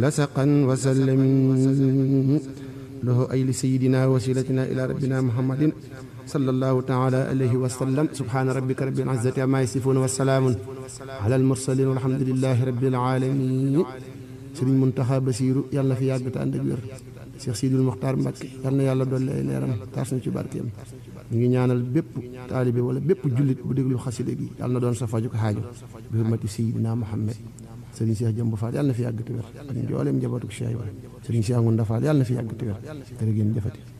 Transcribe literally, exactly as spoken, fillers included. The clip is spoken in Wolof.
لسقا وسلم له أي لسيدنا وسيلتنا إلى ربنا محمد صلى الله تعالى عليه وسلم سبحان ربك رب العزة عما يصفون والسلام على المرسلين والحمد لله رب العالمين Sëriñ Muntaxa Basiiru yàlla na fi yàgg te ànd ak wér Cheikh Sidul Mokhtar Mbacké yàlla na yàlla dolli ay leeram taas na ci barkeem ñu ngi ñaanal bépp taalibe wala bépp jullit bu déglu xaside gi yàlla na doon sa faju ko xaajo bi hurmati Seydina Muhammad Sëriñ Cheikh Jëmb Fall yàlla na fi yàgg te wér ak njooleem njabootu Cheikh Sëriñ Cheikh Ngunda Fall yàlla na fi yàgg te wér jërë ngeen jëfati